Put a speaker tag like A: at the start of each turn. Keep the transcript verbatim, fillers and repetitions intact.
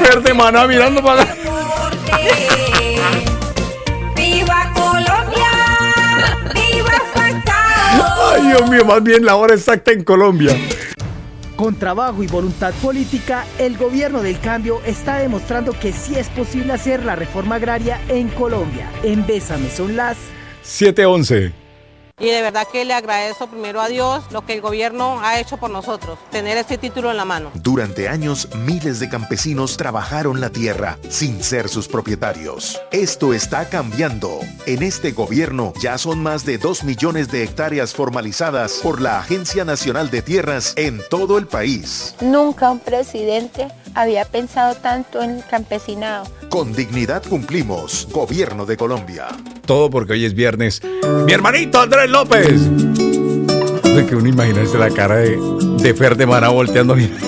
A: Fer de Maná mirando para acá.
B: ¡Viva Colombia! ¡Viva Falcao!
A: Ay, Dios mío, más bien la hora exacta en Colombia.
C: Con trabajo y voluntad política, el gobierno del cambio está demostrando que sí es posible hacer la reforma agraria en Colombia. En Bésame son las
A: siete once.
D: Y de verdad que le agradezco primero a Dios lo que el gobierno ha hecho por nosotros, tener este título en la mano.
E: Durante años, miles de campesinos trabajaron la tierra sin ser sus propietarios. Esto está cambiando. En este gobierno ya son más de dos millones de hectáreas formalizadas por la Agencia Nacional de Tierras en todo el país.
F: Nunca un presidente había pensado tanto en el campesinado.
E: Con dignidad cumplimos. Gobierno de Colombia.
A: Todo porque hoy es viernes. Mi hermanito Andrés López. De que uno imaginarse la cara de, de Fer de Maná volteando a mirar.